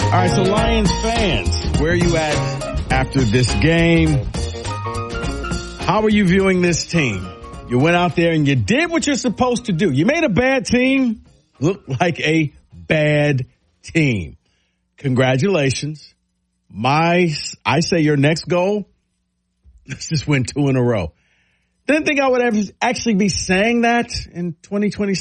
All right, so Lions fans, where are you at after this game? How are you viewing this team? You went out there and you did what you're supposed to do. You made a bad team look like a bad team. Congratulations. I say your next goal, let's just win 2 in a row. Didn't think I would ever actually be saying that in 2020.